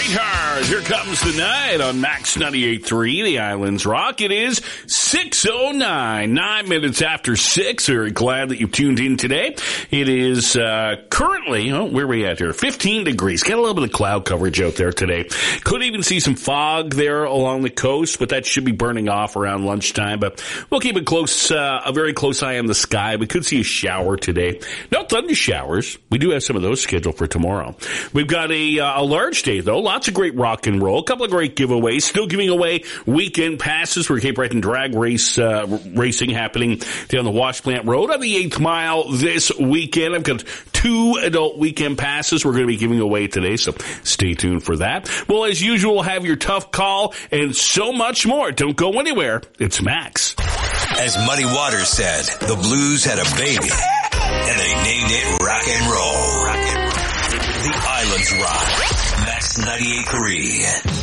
Streetcars, here comes the night on Max 98.3, the Islands Rock. It is 6:09, 9 minutes after 6. Very glad that you've tuned in today. It is currently, where are we at here? 15 degrees. Got a little bit of cloud coverage out there today. Could even see some fog there along the coast, but that should be burning off around lunchtime. But we'll keep a very close eye on the sky. We could see a shower today. No thunder showers. We do have some of those scheduled for tomorrow. We've got a large day, though. Lots of great rock and roll. A couple of great giveaways. Still giving away weekend passes for Cape Breton drag racing happening down the Wash Plant Road on the 8th mile this weekend. I've got 2 adult weekend passes we're going to be giving away today, so stay tuned for that. Well, as usual, have your tough call and so much more. Don't go anywhere. It's Max. As Muddy Waters said, the Blues had a baby, and they named it rock and roll. The Islands Rock. Max 98.3.